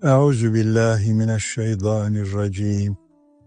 Euzu billahi mineşşeytanirracim.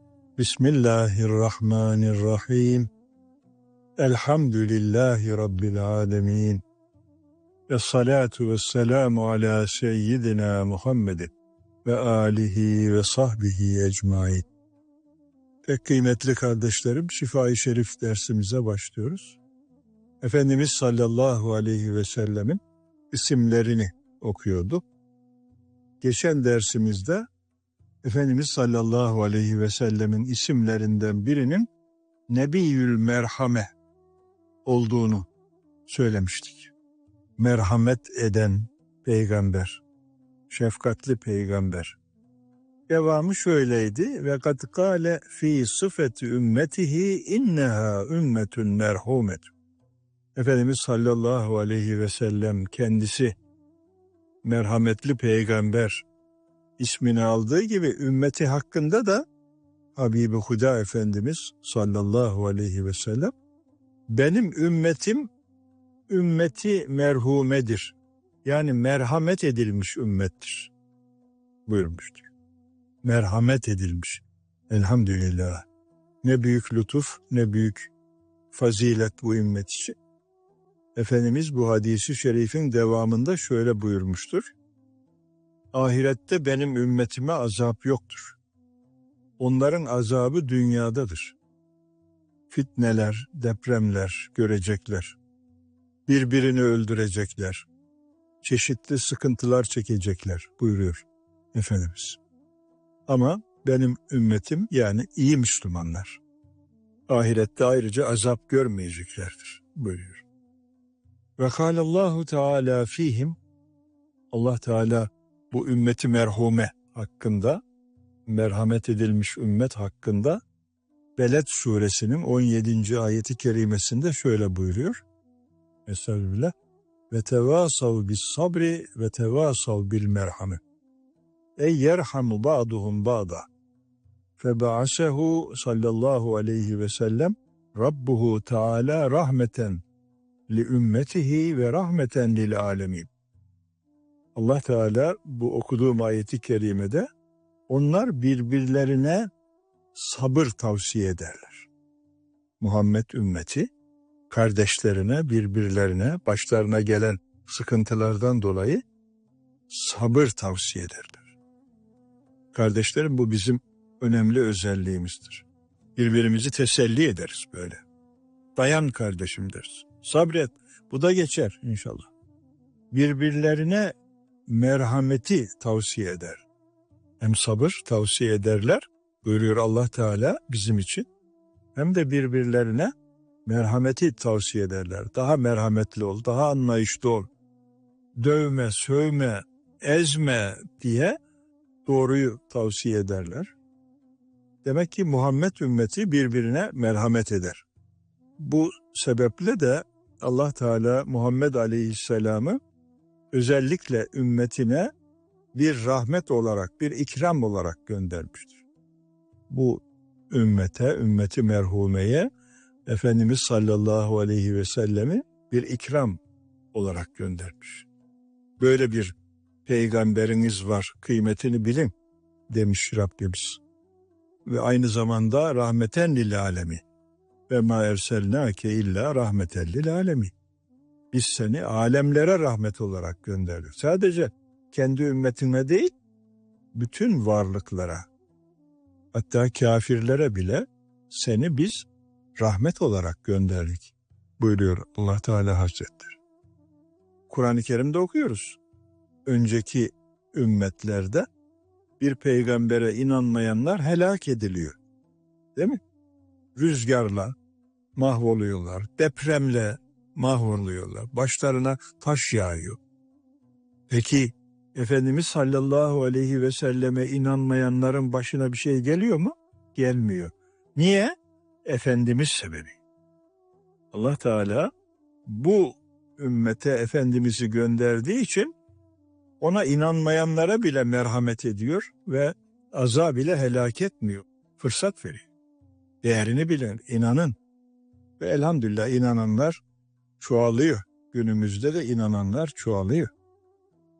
Bismillahirrahmanirrahim. Elhamdülillahi rabbil alamin. Vessalatu vesselamu ala seyyidina Muhammedin ve alihi ve sahbihi ecmaîn. Pek kıymetli kardeşlerim, Şifa-i Şerif dersimize başlıyoruz. Efendimiz sallallahu aleyhi ve sellemin isimlerini okuyorduk. Geçen dersimizde Efendimiz sallallahu aleyhi ve sellemin isimlerinden birinin Nebiyül Merhame olduğunu söylemiştik. Merhamet eden peygamber, şefkatli peygamber. Devamı şöyleydi: ve kad kâle fî sıfeti ümmetihi inneha ümmetün merhumet. Efendimiz sallallahu aleyhi ve sellem kendisi merhametli peygamber ismini aldığı gibi ümmeti hakkında da Habibi Huda Efendimiz sallallahu aleyhi ve sellem benim ümmetim ümmeti merhumedir. Yani merhamet edilmiş ümmettir buyurmuştur. Merhamet edilmiş. Elhamdülillah. Ne büyük lütuf, ne büyük fazilet bu ümmet için. Efendimiz bu hadisi şerifin devamında şöyle buyurmuştur: ahirette benim ümmetime azap yoktur. Onların azabı dünyadadır. Fitneler, depremler görecekler. Birbirini öldürecekler. Çeşitli sıkıntılar çekecekler buyuruyor Efendimiz. Ama benim ümmetim, yani iyi Müslümanlar, ahirette ayrıca azap görmeyeceklerdir buyuruyor. Ve kâlallahu teâlâ fîhim, Allah Teala bu ümmeti merhume hakkında, merhamet edilmiş ümmet hakkında Beled suresinin 17. ayeti kerimesinde şöyle buyuruyor: Estağfirullah. Ve tevasav bis sabri ve tevasav bil merhame. Ey yerhamu ba'duhum ba'da. Feba'asehu sallallahu aleyhi ve sellem Rabbuhu Teala rahmeten li ümmetihi ve rahmeten lil alemin. Allah Teala bu okuduğum ayeti kerimede onlar birbirlerine sabır tavsiye ederler. Muhammed ümmeti kardeşlerine, birbirlerine başlarına gelen sıkıntılardan dolayı sabır tavsiye ederler. Kardeşlerim, bu bizim önemli özelliğimizdir. Birbirimizi teselli ederiz böyle. Dayan kardeşim deriz. Sabret, bu da geçer inşallah. Birbirlerine merhameti tavsiye eder. Hem sabır tavsiye ederler buyuruyor Allah Teala bizim için, hem de birbirlerine merhameti tavsiye ederler. Daha merhametli ol, daha anlayışlı ol. Dövme, sövme, ezme diye doğruyu tavsiye ederler. Demek ki Muhammed ümmeti birbirine merhamet eder. Bu sebeple de Allah Teala Muhammed Aleyhisselam'ı özellikle ümmetine bir rahmet olarak, bir ikram olarak göndermiştir. Bu ümmeti merhumeye Efendimiz sallallahu aleyhi ve sellemi bir ikram olarak göndermiş. Böyle bir peygamberiniz var, kıymetini bilin demiş Rabbimiz. Ve aynı zamanda rahmeten lil alemin. Ve ma erselnake illa rahmeten lil alemin. Biz seni alemlere rahmet olarak gönderdik. Sadece kendi ümmetine değil, bütün varlıklara, hatta kafirlere bile seni biz rahmet olarak gönderdik buyuruyor Allah Teala Hazretleri. Kur'an-ı Kerim'de okuyoruz. Önceki ümmetlerde bir peygambere inanmayanlar helak ediliyor. Değil mi? Rüzgarla mahvoluyorlar, depremle mahvoluyorlar, başlarına taş yağıyor. Peki Efendimiz sallallahu aleyhi ve selleme inanmayanların başına bir şey geliyor mu? Gelmiyor. Niye? Efendimiz sebebi. Allah Teala bu ümmete Efendimiz'i gönderdiği için ona inanmayanlara bile merhamet ediyor ve azab ile helak etmiyor. Fırsat veriyor. Değerini bilin, inanın. Ve elhamdülillah inananlar çoğalıyor. Günümüzde de inananlar çoğalıyor.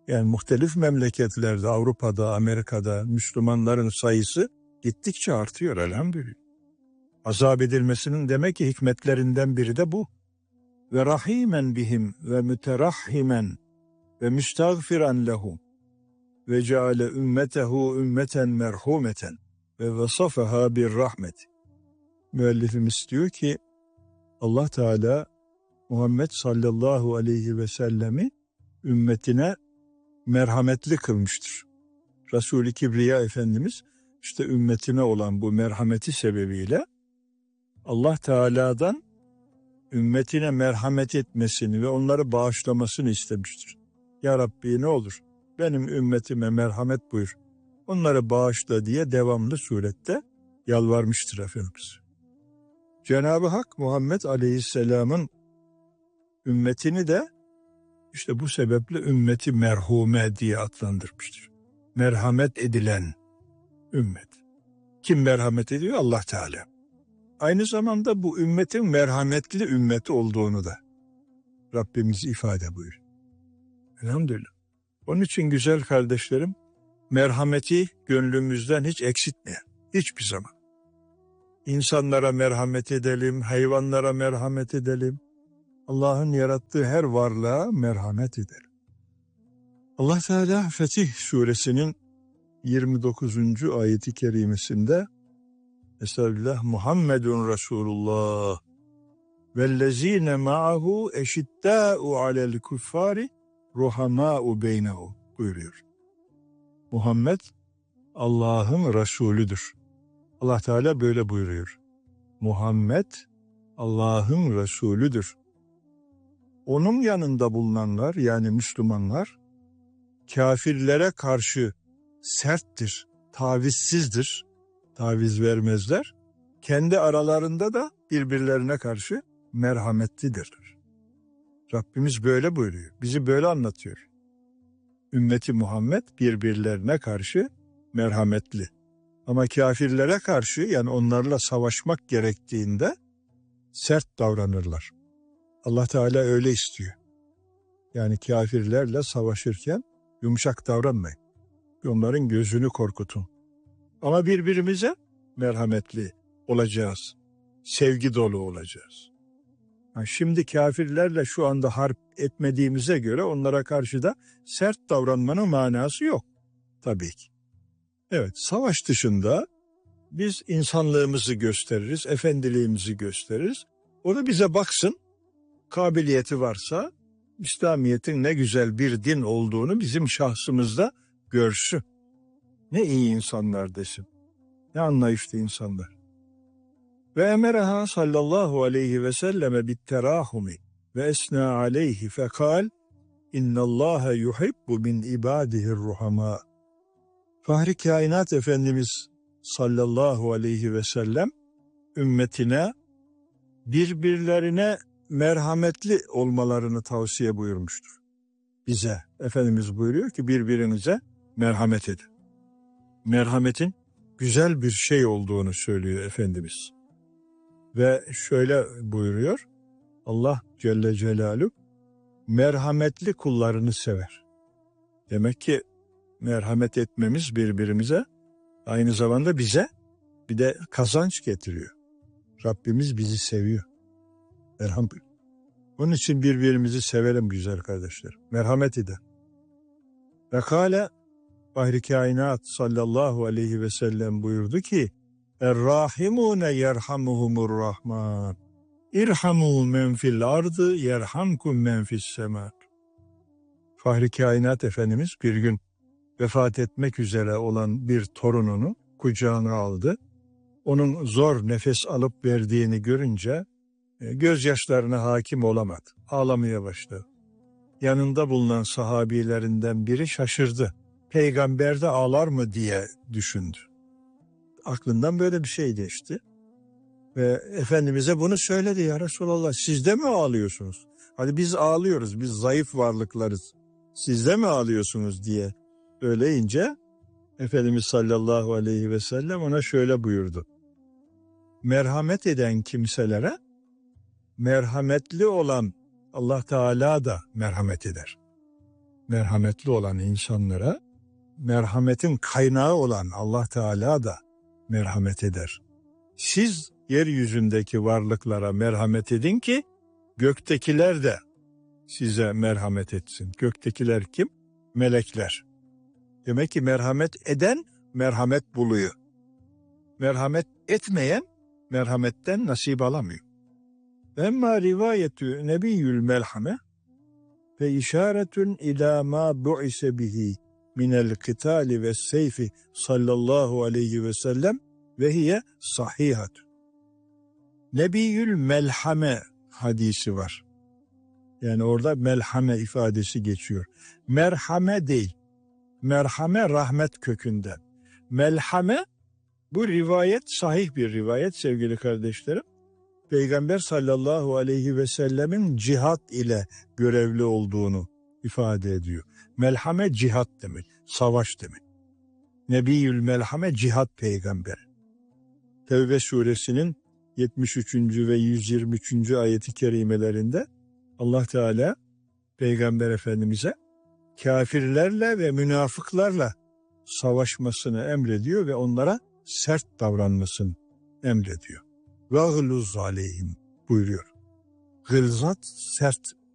Yani muhtelif memleketlerde, Avrupa'da, Amerika'da Müslümanların sayısı gittikçe artıyor elhamdülillah. Azap edilmesinin demek ki hikmetlerinden biri de bu. Ve rahimen bihim ve müterahhimen ve müstagfiran lehum ve ceale ümmetehu ümmeten merhumeten ve vasafaha bir rahmet. Müellifimiz diyor ki Allah Teala Muhammed sallallahu aleyhi ve sellemi ümmetine merhametli kılmıştır. Resul-i Kibriya Efendimiz işte ümmetine olan bu merhameti sebebiyle Allah Teala'dan ümmetine merhamet etmesini ve onları bağışlamasını istemiştir. Ya Rabbi ne olur benim ümmetime merhamet buyur, onları bağışla diye devamlı surette yalvarmıştır Efendimiz. Cenab-ı Hak Muhammed Aleyhisselam'ın ümmetini de işte bu sebeple ümmeti merhume diye adlandırmıştır. Merhamet edilen ümmet. Kim merhamet ediyor? Allah Teala. Aynı zamanda bu ümmetin merhametli ümmet olduğunu da Rabbimiz ifade buyuruyor. Elhamdülillah. Onun için güzel kardeşlerim, merhameti gönlümüzden hiç eksiltmeyen, hiçbir zaman. İnsanlara merhamet edelim, hayvanlara merhamet edelim. Allah'ın yarattığı her varlığa merhamet edelim. Allah Teala Fetih Suresinin 29. ayeti kerimesinde Estağfirullah Muhammedun Resulullah vellezine ma'ahu eşittâ'u alel kuffari ruhamâ'u beynehu buyuruyor. Muhammed Allah'ın Resulüdür. Allah Teala böyle buyuruyor. Muhammed Allah'ın Resulüdür. Onun yanında bulunanlar yani Müslümanlar kafirlere karşı serttir, tavizsizdir, taviz vermezler. Kendi aralarında da birbirlerine karşı merhametlidirler. Rabbimiz böyle buyuruyor, bizi böyle anlatıyor. Ümmeti Muhammed birbirlerine karşı merhametli. Ama kafirlere karşı yani onlarla savaşmak gerektiğinde sert davranırlar. Allah Teala öyle istiyor. Yani kafirlerle savaşırken yumuşak davranmayın. Onların gözünü korkutun. Ama birbirimize merhametli olacağız. Sevgi dolu olacağız. Yani şimdi kafirlerle şu anda harp etmediğimize göre onlara karşı da sert davranmanın manası yok. Tabii ki. Evet, savaş dışında biz insanlığımızı gösteririz, efendiliğimizi gösteririz. O da bize baksın, kabiliyeti varsa İslamiyet'in ne güzel bir din olduğunu bizim şahsımızda görsün. Ne iyi insanlar desin. Ne anlayışlı insanlar. Ve emereha sallallahu aleyhi ve selleme bitterahumi ve esna aleyhi fekal innallâhe yuhibbu min ibâdihir ruhamâ. Fahri Kainat Efendimiz sallallahu aleyhi ve sellem ümmetine birbirlerine merhametli olmalarını tavsiye buyurmuştur. Bize Efendimiz buyuruyor ki birbirinize merhamet edin. Merhametin güzel bir şey olduğunu söylüyor Efendimiz. Ve şöyle buyuruyor, Allah Celle Celaluhu merhametli kullarını sever. Demek ki merhamet etmemiz birbirimize aynı zamanda bize bir de kazanç getiriyor. Rabbimiz bizi seviyor. Elhamdülillah. Onun için birbirimizi sevelim güzel kardeşler. Merhamet edin. Ve kâle Fahri Kainat sallallahu aleyhi ve sellem buyurdu ki Er-Rahimune yerhamuhumur Rahman. İrhamu men fil ardı yerhamkum men fis sema. Fahri Kainat Efendimiz bir gün vefat etmek üzere olan bir torununu kucağına aldı. Onun zor nefes alıp verdiğini görünce gözyaşlarına hakim olamadı. Ağlamaya başladı. Yanında bulunan sahabilerinden biri şaşırdı. Peygamber de ağlar mı diye düşündü. Aklından böyle bir şey geçti. Ve Efendimiz'e bunu söyledi, ya Resulallah siz de mi ağlıyorsunuz? Hadi biz ağlıyoruz, biz zayıf varlıklarız. Siz de mi ağlıyorsunuz diye söyleyince Efendimiz sallallahu aleyhi ve sellem ona şöyle buyurdu. Merhamet eden kimselere merhametli olan Allah Teala da merhamet eder. merhametli olan insanlara merhametin kaynağı olan Allah Teala da merhamet eder. Siz yeryüzündeki varlıklara merhamet edin ki göktekiler de size merhamet etsin. Göktekiler kim? Melekler. Demek ki merhamet eden merhamet buluyor. Merhamet etmeyen merhametten nasip alamıyor. Emma rivayetü nebiyyül melhame ve işaretün ilâ mâ bu'ise bihi minel kıtâli ve seyfi sallallahu aleyhi ve sellem ve hiye sahihatü. Nebiyyül melhame hadisi var. Yani orada melhame ifadesi geçiyor. Merhame değil. Merhame rahmet kökünden. Melhame bu rivayet sahih bir rivayet sevgili kardeşlerim. Peygamber sallallahu aleyhi ve sellemin cihat ile görevli olduğunu ifade ediyor. Melhame cihat demek, savaş demek. Nebiyyül melhame cihat peygamberi. Tevbe suresinin 73. ve 123. ayeti kerimelerinde Allah Teala Peygamber Efendimiz'e kafirlerle ve münafıklarla savaşmasını emrediyor ve onlara sert davranmasını emrediyor. وَغْلُزْ عَلَيْهِمْ buyuruyor. Gılzat sert